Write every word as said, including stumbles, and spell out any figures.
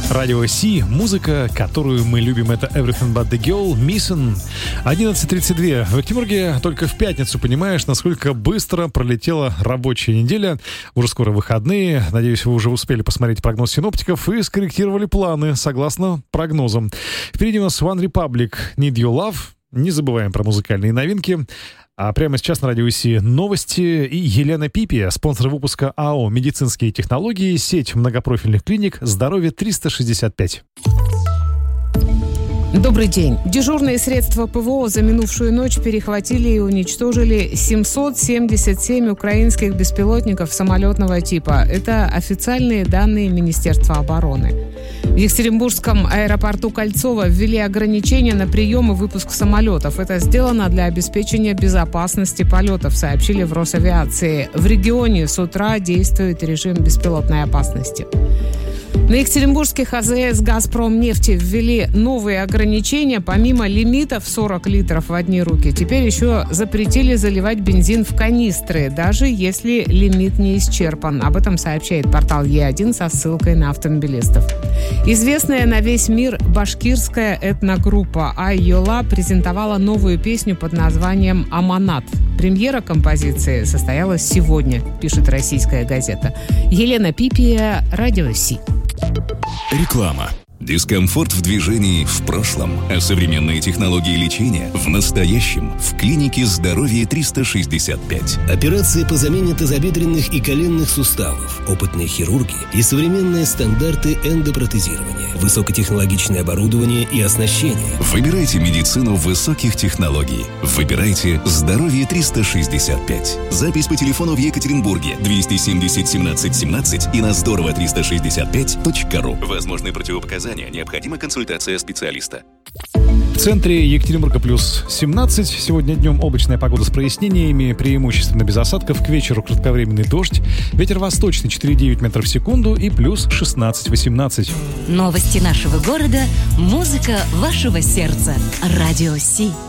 Радио Си, музыка, которую мы любим, это Everything But The Girl, Missing. одиннадцать тридцать два в Екатеринбурге. Только в пятницу понимаешь, насколько быстро пролетела рабочая неделя. Уже скоро выходные. Надеюсь, вы уже успели посмотреть прогноз синоптиков и скорректировали планы согласно прогнозам. Впереди у нас One Republic, Need Your Love. Не забываем про музыкальные новинки. А прямо сейчас на Радио Си новости и Елена Пипия, спонсор выпуска АО «Медицинские технологии», сеть многопрофильных клиник «Здоровье триста шестьдесят пять». Добрый день. Дежурные средства ПВО за минувшую ночь перехватили и уничтожили семьсот семьдесят семь украинских беспилотников самолетного типа. Это официальные данные Министерства обороны. В Екатеринбургском аэропорту Кольцово ввели ограничения на прием и выпуск самолетов. Это сделано для обеспечения безопасности полетов, сообщили в Росавиации. В регионе с утра действует режим беспилотной опасности. На екатеринбургских АЗС «Газпромнефти» ввели новые ограничения. Помимо лимита в сорок литров в одни руки, теперь еще запретили заливать бензин в канистры, даже если лимит не исчерпан. Об этом сообщает портал Е один со ссылкой на автомобилистов. Известная на весь мир башкирская этногруппа «Айола» презентовала новую песню под названием «Аманат». Премьера композиции состоялась сегодня, пишет российская газета. Елена Пипия, Радио Си. Реклама. Дискомфорт в движении в прошлом, а современные технологии лечения в настоящем в клинике «Здоровье триста шестьдесят пять». Операции по замене тазобедренных и коленных суставов, опытные хирурги и современные стандарты эндопротезирования, высокотехнологичное оборудование и оснащение. Выбирайте медицину высоких технологий. Выбирайте «Здоровье триста шестьдесят пять». Запись по телефону в Екатеринбурге двести семьдесят семнадцать семнадцать и на здорово триста шестьдесят пять точка ру. Возможны противопоказания. Необходима консультация специалиста. В центре Екатеринбурга плюс семнадцать. Сегодня днем облачная погода с прояснениями, преимущественно без осадков. К вечеру кратковременный дождь. Ветер восточный четыре целых девять метров в секунду и плюс шестнадцать восемнадцать. Новости нашего города, музыка вашего сердца. Радио Си.